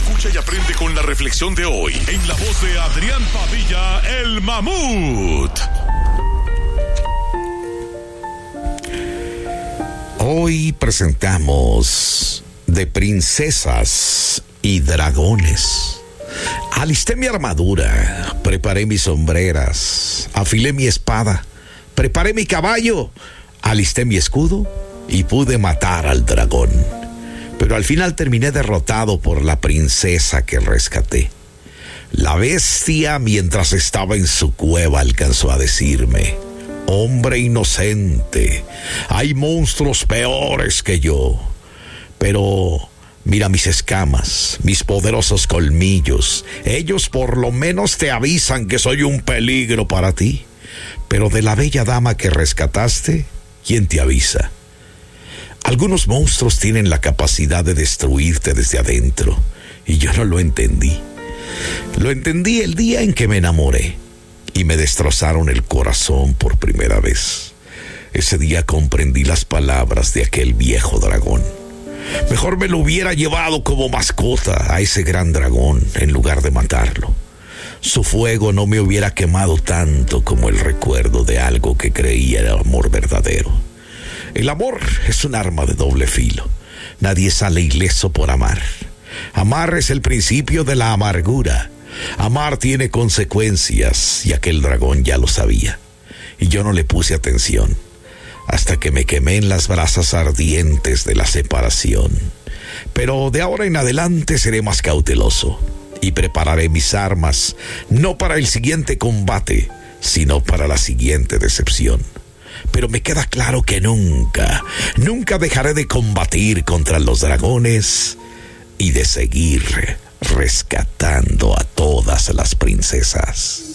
Escucha y aprende con la reflexión de hoy en la voz de Adrián Padilla, el Mamut. Hoy presentamos de princesas y dragones. Alisté mi armadura, preparé mis sombreras, afilé mi espada, preparé mi caballo, alisté mi escudo y pude matar al dragón. Pero al final terminé derrotado por la princesa que rescaté. La bestia, mientras estaba en su cueva, alcanzó a decirme: hombre inocente, hay monstruos peores que yo. Pero mira mis escamas, mis poderosos colmillos. Ellos por lo menos te avisan que soy un peligro para ti. Pero de la bella dama que rescataste, ¿quién te avisa? Algunos monstruos tienen la capacidad de destruirte desde adentro, y yo no lo entendí. Lo entendí el día en que me enamoré y me destrozaron el corazón por primera vez. Ese día comprendí las palabras de aquel viejo dragón. Mejor me lo hubiera llevado como mascota a ese gran dragón en lugar de matarlo. Su fuego no me hubiera quemado tanto como el recuerdo de algo que creía era amor verdadero. El amor es un arma de doble filo. Nadie sale ileso por amar. Amar es el principio de la amargura. Amar tiene consecuencias y aquel dragón ya lo sabía. Y yo no le puse atención hasta que me quemé en las brasas ardientes de la separación. Pero de ahora en adelante seré más cauteloso y prepararé mis armas, no para el siguiente combate, sino para la siguiente decepción. Pero me queda claro que nunca dejaré de combatir contra los dragones y de seguir rescatando a todas las princesas.